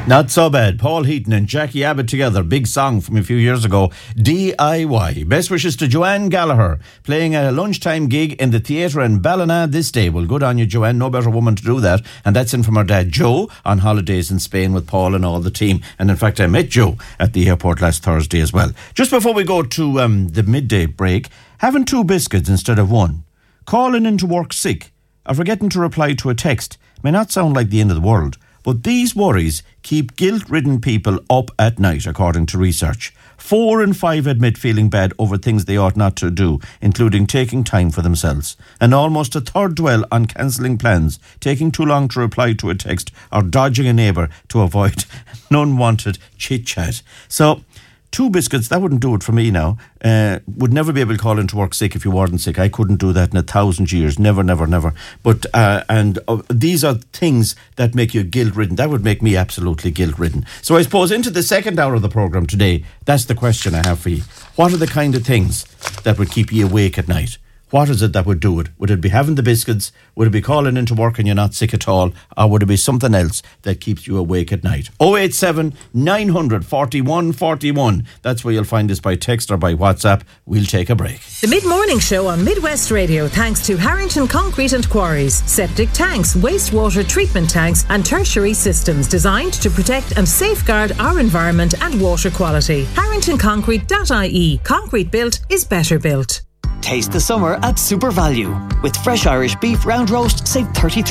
Not so bad. Paul Heaton and Jackie Abbott together. Big song from a few years ago. DIY. Best wishes to Joanne Gallagher, playing a lunchtime gig in the theatre in Ballina this day. Well, good on you, Joanne. No better woman to do that. And that's in from her dad, Joe, on holidays in Spain with Paul and all the team. And in fact, I met Joe at the airport last Thursday as well. Just before we go to the midday break, having 2 biscuits instead of 1, calling into work sick, or forgetting to reply to a text may not sound like the end of the world, but these worries keep guilt-ridden people up at night, according to research. 4 in 5 admit feeling bad over things they ought not to do, including taking time for themselves. And almost a third dwell on cancelling plans, taking too long to reply to a text, or dodging a neighbour to avoid an unwanted chit-chat. So, 2 biscuits, that wouldn't do it for me now. Would never be able to call into work sick if you weren't sick. I couldn't do that in 1,000 years. Never. But, these are things that make you guilt-ridden. That would make me absolutely guilt-ridden. So I suppose into the second hour of the programme today, that's the question I have for you. What are the kind of things that would keep you awake at night? What is it that would do it? Would it be having the biscuits? Would it be calling into work and you're not sick at all? Or would it be something else that keeps you awake at night? 087 900 41 41. That's where you'll find us by text or by WhatsApp. We'll take a break. The Mid-Morning Show on Midwest Radio, thanks to Harrington Concrete and Quarries. Septic tanks, wastewater treatment tanks and tertiary systems designed to protect and safeguard our environment and water quality. HarringtonConcrete.ie. Concrete built is better built. Taste the summer at Super Value. With fresh Irish beef round roast, save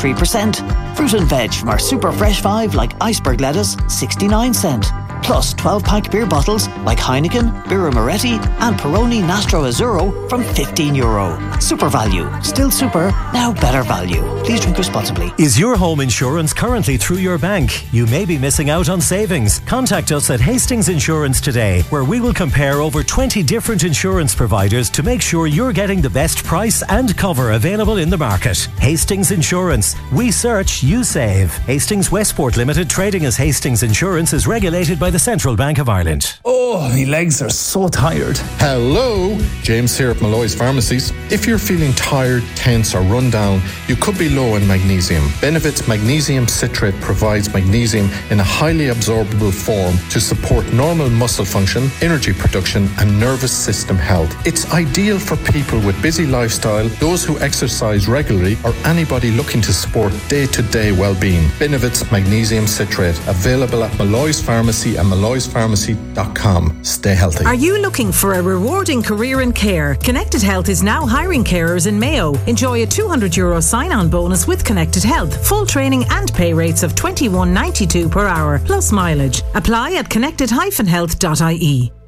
33%. Fruit and veg from our Super Fresh 5 like iceberg lettuce, 69 cent. Plus 12-pack beer bottles like Heineken, Birra Moretti and Peroni Nastro Azzurro from €15. Super Value. Still super, now better value. Please drink responsibly. Is your home insurance currently through your bank? You may be missing out on savings. Contact us at Hastings Insurance today, where we will compare over 20 different insurance providers to make sure you're getting the best price and cover available in the market. Hastings Insurance. We search, you save. Hastings Westport Limited, trading as Hastings Insurance, is regulated by the Central Bank of Ireland. Oh, my legs are so tired. Hello, James here at Malloy's Pharmacies. If you're feeling tired, tense or run down, you could be low in magnesium. Benefit's magnesium citrate provides magnesium in a highly absorbable form to support normal muscle function, energy production and nervous system health. It's ideal for people with busy lifestyle, those who exercise regularly or anybody looking to support day-to-day well-being. Benefit's magnesium citrate, available at Malloy's Pharmacy and malloyspharmacy.com. Stay healthy. Are you looking for a rewarding career in care? Connected Health is now hiring carers in Mayo. Enjoy a €200 sign-on bonus with Connected Health. Full training and pay rates of $21.92 per hour, plus mileage. Apply at connected-health.ie.